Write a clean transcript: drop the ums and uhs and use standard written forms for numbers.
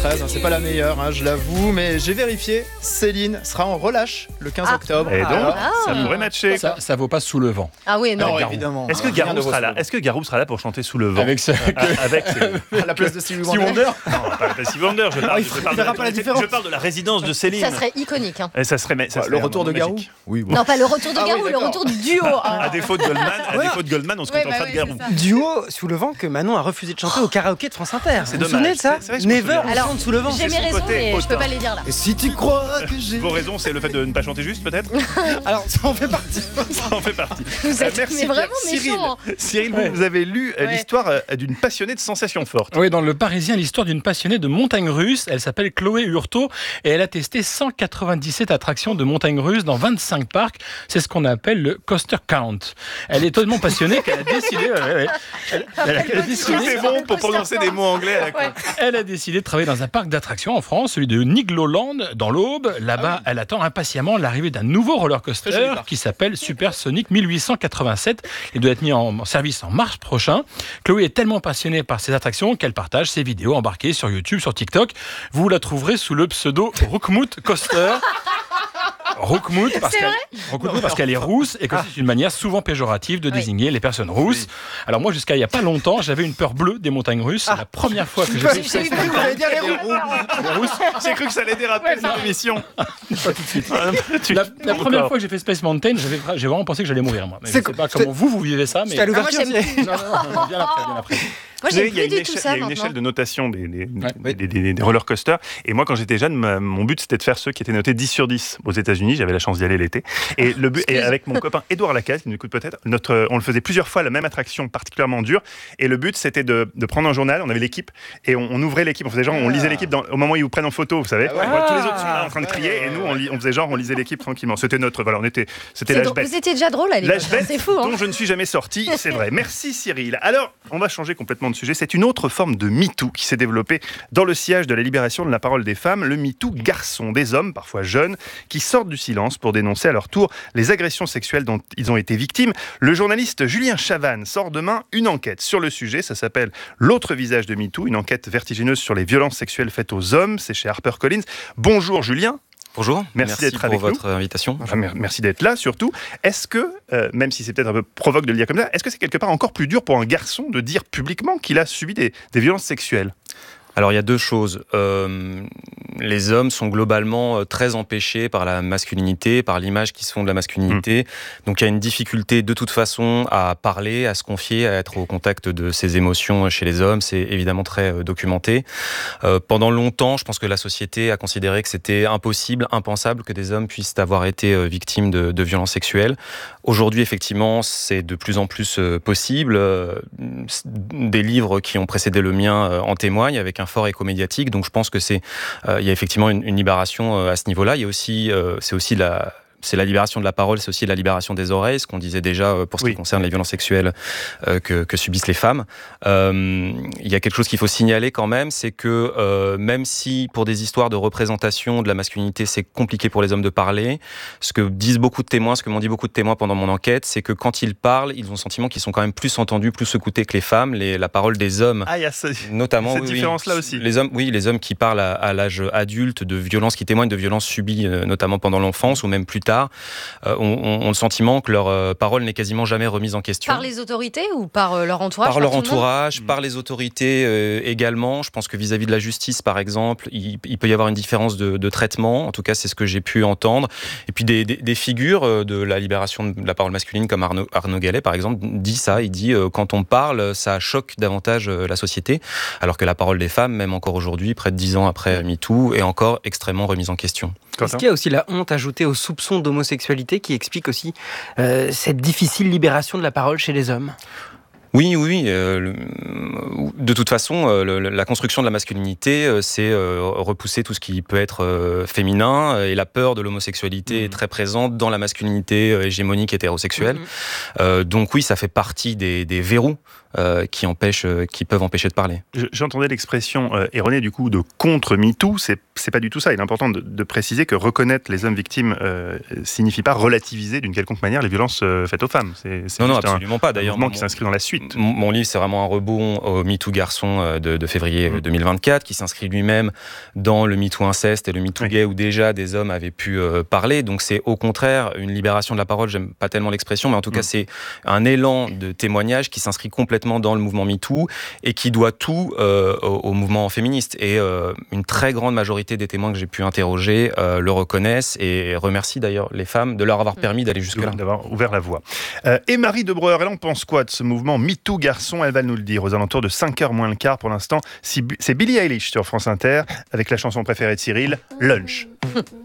2013. C'est pas la meilleure, je l'avoue, mais j'ai vérifié. Céline sera en relâche le 15 octobre. Et donc, ça pourrait matcher. Ça vaut pas Sous le vent. Ah oui, non. Évidemment. Est-ce que Garou sera là ? Est-ce que Garou sera là pour chanter Sous le vent ? Avec ça. À la place de Stevie Wonder. Non, pas Stevie Wonder. Je parle de la résidence de Céline. Ça serait iconique. Et ça serait le retour de Garou. Oui, bon. Non, pas le retour de Garou, le d'accord. retour du duo. À défaut de Goldman, on se contentera de Garou. Duo Sous le vent que Manon a refusé de chanter au karaoké de France Inter. C'est Vous vous dommage. souvenez de ça? C'est vrai que je me Never, souviens. on chante Sous le vent. J'ai mes raisons, côté mais je peux auteur. pas les dire là. Et si tu crois que j'ai... Vos raisons, c'est le fait de ne pas chanter juste, peut-être ? Alors, ça en fait partie. Ça en fait partie. Vous êtes Merci mais vraiment Pierre. méchant. Cyril, vous avez lu l'histoire d'une passionnée de sensations fortes. Oui, dans Le Parisien, l'histoire d'une passionnée de montagnes russes. Elle s'appelle Chloé Hurtaud et elle a testé 197 attractions de montagnes russes dans 25 parcs. C'est ce qu'on appelle le coaster count. Elle est tellement passionnée qu'elle a décidé... Elle a décidé... Tout est bon pour prononcer des mots anglais à la con. Elle a décidé de travailler dans un parc d'attractions en France, celui de Nigloland, dans l'Aube. Là-bas, elle attend impatiemment l'arrivée d'un nouveau roller coaster qui s'appelle Super Sonic 1887. Il doit être mis en service en mars prochain. Chloé est tellement passionnée par ces attractions qu'elle partage ses vidéos embarquées sur YouTube, sur TikTok. Vous la trouverez sous le pseudo Roukmout Coaster. Roukmout parce qu'elle est rousse et que c'est une manière souvent péjorative de désigner les personnes rousses. Alors moi, jusqu'à il n'y a pas longtemps, j'avais une peur bleue des montagnes russes. C'est la première fois que j'ai fait J'ai cru que vous alliez dire les roues. J'ai cru que ça allait déraper cette émission. Pas tout de suite. La première fois que j'ai fait Space Mountain, j'ai vraiment pensé que j'allais mourir. Moi. Mais je ne sais pas comment vous vivez ça. Mais... C'était à l'ouverture. Non, bien après. Moi, Vous savez, j'aime plus du tout ça il y a une échelle maintenant. de notation des roller coasters. Et moi, quand j'étais jeune, mon but, c'était de faire ceux qui étaient notés 10 sur 10 aux États-Unis. J'avais la chance d'y aller l'été. Et le but, et avec mon copain Édouard Lacaze, qui nous écoute peut-être, on le faisait plusieurs fois, la même attraction particulièrement dure. Et le but, c'était de prendre un journal. On avait l'équipe et on ouvrait l'équipe. On faisait genre, on lisait l'équipe au moment où ils vous prennent en photo, vous savez. Tous les autres sont là en train de crier. Et nous, on faisait genre, on lisait l'équipe tranquillement. C'était notre, voilà, c'était l'âge bête. Vous étiez déjà drôle à l'époque. L'âge bête C'est fou. dont je ne suis jamais sorti, c'est vrai. Merci Cyril. Alors, on va changer complètement de sujet. C'est une autre forme de MeToo qui s'est développée dans le sillage de la libération de la parole des femmes, le MeToo garçon, des hommes, parfois jeunes, qui sortent du silence pour dénoncer à leur tour les agressions sexuelles dont ils ont été victimes. Le journaliste Julien Chavannes sort demain une enquête sur le sujet, ça s'appelle L'autre visage de MeToo, une enquête vertigineuse sur les violences sexuelles faites aux hommes, c'est chez HarperCollins. Bonjour Julien. Bonjour, merci d'être avec pour nous. votre invitation. Merci d'être là surtout. Est-ce que, même si c'est peut-être un peu provoque de le dire comme ça, est-ce que c'est quelque part encore plus dur pour un garçon de dire publiquement qu'il a subi des violences sexuelles ? Alors il y a deux choses. Les hommes sont globalement très empêchés par la masculinité, par l'image qu'ils se font de la masculinité. Donc il y a une difficulté de toute façon à parler, à se confier, à être au contact de ses émotions chez les hommes. C'est évidemment très documenté. Pendant longtemps, je pense que la société a considéré que c'était impossible, impensable que des hommes puissent avoir été victimes de violences sexuelles. Aujourd'hui, effectivement, c'est de plus en plus possible. Des livres qui ont précédé le mien en témoignent, avec un fort écho médiatique. Donc je pense que il y a effectivement une libération à ce niveau-là. Il y a aussi, c'est la libération de la parole, c'est aussi la libération des oreilles, ce qu'on disait déjà pour ce qui concerne les violences sexuelles que subissent les femmes. Il y a quelque chose qu'il faut signaler quand même, c'est que même si pour des histoires de représentation de la masculinité, c'est compliqué pour les hommes de parler, ce que disent beaucoup de témoins, ce que m'ont dit beaucoup de témoins pendant mon enquête, c'est que quand ils parlent, ils ont le sentiment qu'ils sont quand même plus entendus, plus écoutés que les femmes. La parole des hommes, il y a notamment cette différence-là aussi. Les hommes qui parlent à l'âge adulte de violences, qui témoignent de violences subies notamment pendant l'enfance ou même plus tard, ont le sentiment que leur parole n'est quasiment jamais remise en question. Par les autorités ou par leur entourage ? Par leur entourage, par les autorités également. Je pense que vis-à-vis de la justice, par exemple, il peut y avoir une différence de traitement. En tout cas, c'est ce que j'ai pu entendre. Et puis des figures de la libération de la parole masculine, comme Arnaud Gallet, par exemple, dit ça. Il dit quand on parle, ça choque davantage la société, alors que la parole des femmes, même encore aujourd'hui, près de 10 ans après MeToo, est encore extrêmement remise en question. Est-ce qu'il y a aussi la honte ajoutée au soupçon d'homosexualité qui explique aussi cette difficile libération de la parole chez les hommes ? Oui. De toute façon, la construction de la masculinité, c'est repousser tout ce qui peut être féminin, et la peur de l'homosexualité est très présente dans la masculinité hégémonique hétérosexuelle. Donc oui, ça fait partie des verrous qui peuvent empêcher de parler. J'entendais l'expression erronée du coup de contre MeToo. C'est pas du tout ça. Il est important de préciser que reconnaître les hommes victimes signifie pas relativiser d'une quelconque manière les violences faites aux femmes. C'est non, absolument pas. D'ailleurs, mouvement qui s'inscrit dans la suite. Mon livre, c'est vraiment un rebond au MeToo garçon de février 2024, qui s'inscrit lui-même dans le MeToo inceste et le MeToo gay, où déjà des hommes avaient pu parler. Donc c'est au contraire une libération de la parole. J'aime pas tellement l'expression, mais en tout cas c'est un élan de témoignage qui s'inscrit complètement dans le mouvement MeToo et qui doit tout au mouvement féministe. Et une très grande majorité des témoins que j'ai pu interroger le reconnaissent et remercient d'ailleurs les femmes de leur avoir permis d'aller jusque-là. D'avoir ouvert la voie. Et Marie de Breuer, elle en pense quoi de ce mouvement MeToo garçon? Elle va nous le dire aux alentours de 5h moins le quart pour l'instant. C'est Billie Eilish sur France Inter avec la chanson préférée de Cyril, Lunch.